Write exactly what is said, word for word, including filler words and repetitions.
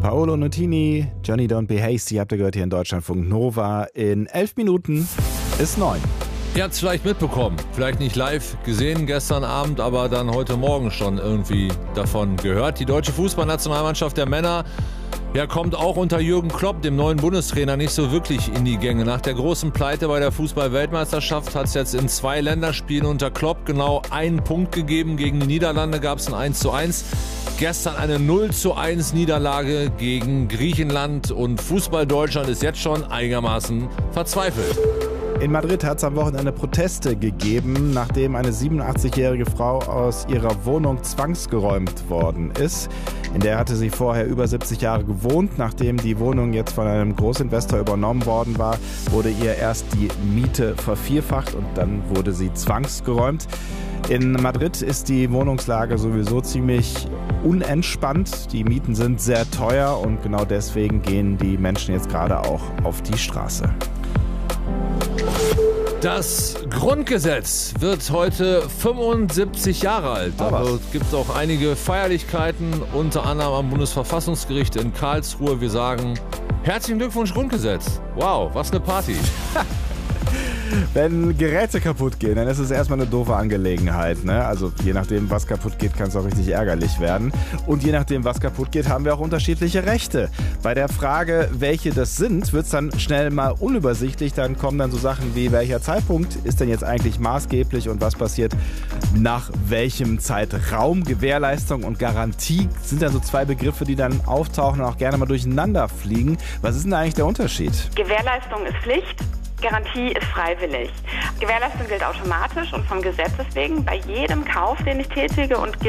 Paolo Nutini, Johnny Don't Be Hasty, habt ihr gehört hier in Deutschlandfunk Nova. In elf Minuten ist neun. Ihr habt es vielleicht mitbekommen, vielleicht nicht live gesehen gestern Abend, aber dann heute Morgen schon irgendwie davon gehört. Die deutsche Fußballnationalmannschaft der Männer ja, kommt auch unter Jürgen Klopp, dem neuen Bundestrainer, nicht so wirklich in die Gänge. Nach der großen Pleite bei der Fußball-Weltmeisterschaft hat es jetzt in zwei Länderspielen unter Klopp genau einen Punkt gegeben. Gegen die Niederlande gab es ein eins zu eins. Gestern eine null zu eins Niederlage gegen Griechenland und Fußball-Deutschland ist jetzt schon einigermaßen verzweifelt. In Madrid hat es am Wochenende Proteste gegeben, nachdem eine siebenundachtzigjährige Frau aus ihrer Wohnung zwangsgeräumt worden ist. In der hatte sie vorher über siebzig Jahre gewohnt. Nachdem die Wohnung jetzt von einem Großinvestor übernommen worden war, wurde ihr erst die Miete vervierfacht und dann wurde sie zwangsgeräumt. In Madrid ist die Wohnungslage sowieso ziemlich unentspannt. Die Mieten sind sehr teuer und genau deswegen gehen die Menschen jetzt gerade auch auf die Straße. Das Grundgesetz wird heute fünfundsiebzig Jahre alt. Da gibt es auch einige Feierlichkeiten, unter anderem am Bundesverfassungsgericht in Karlsruhe. Wir sagen herzlichen Glückwunsch Grundgesetz. Wow, was eine Party. Wenn Geräte kaputt gehen, dann ist es erstmal eine doofe Angelegenheit, ne? Also je nachdem, was kaputt geht, kann es auch richtig ärgerlich werden. Und je nachdem, was kaputt geht, haben wir auch unterschiedliche Rechte. Bei der Frage, welche das sind, wird es dann schnell mal unübersichtlich. Dann kommen dann so Sachen wie, welcher Zeitpunkt ist denn jetzt eigentlich maßgeblich und was passiert nach welchem Zeitraum? Gewährleistung und Garantie sind dann so zwei Begriffe, die dann auftauchen und auch gerne mal durcheinander fliegen. Was ist denn da eigentlich der Unterschied? Gewährleistung ist Pflicht. Garantie ist freiwillig. Gewährleistung gilt automatisch und vom Gesetz wegen bei jedem Kauf, den ich tätige und gilt